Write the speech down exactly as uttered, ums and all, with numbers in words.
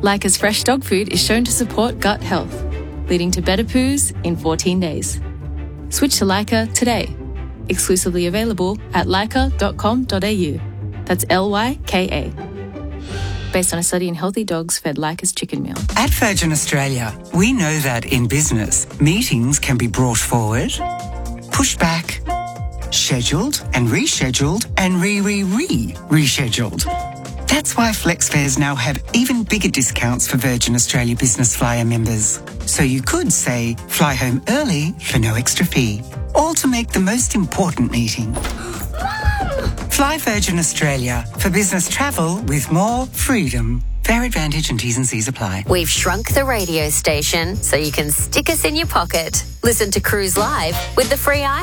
Lyca's fresh dog food is shown to support gut health, leading to better poos in fourteen days. Switch to Lyca today. Exclusively available at lyca dot com dot a u. That's L Y K A. Based on a study in healthy dogs fed Lyca's chicken meal. At Virgin Australia, we know that in business, meetings can be brought forward, pushed back, scheduled and rescheduled and re-re-re-rescheduled. That's why FlexFares now have even bigger discounts for Virgin Australia Business Flyer members. So you could, say, fly home early for no extra fee, all to make the most important meeting. Fly Virgin Australia for business travel with more freedom. Fare advantage and T's and C's apply. We've shrunk the radio station so you can stick us in your pocket. Listen to Cruise Live with the free iPhone.